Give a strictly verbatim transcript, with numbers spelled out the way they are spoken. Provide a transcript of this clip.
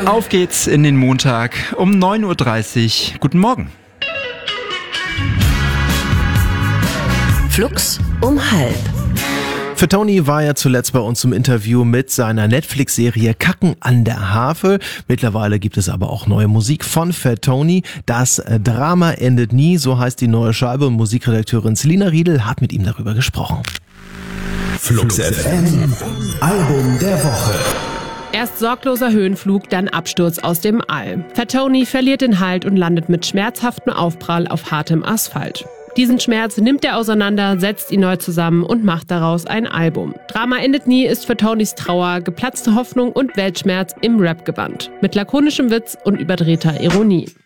Auf geht's in den Montag um neun Uhr dreißig. Guten Morgen. Flux um halb. Fatoni war ja zuletzt bei uns im Interview mit seiner Netflix-Serie Kacken an der Havel. Mittlerweile gibt es aber auch neue Musik von Fatoni. Das Drama endet nie, so heißt die neue Scheibe, und Musikredakteurin Selina Riedel hat mit ihm darüber gesprochen. Flux F M, Album der Woche. Erst sorgloser Höhenflug, dann Absturz aus dem All. Fatoni verliert den Halt und landet mit schmerzhaftem Aufprall auf hartem Asphalt. Diesen Schmerz nimmt er auseinander, setzt ihn neu zusammen und macht daraus ein Album. Drama endet nie ist Fatonis Trauer, geplatzte Hoffnung und Weltschmerz im Rap-Gewand. Mit lakonischem Witz und überdrehter Ironie.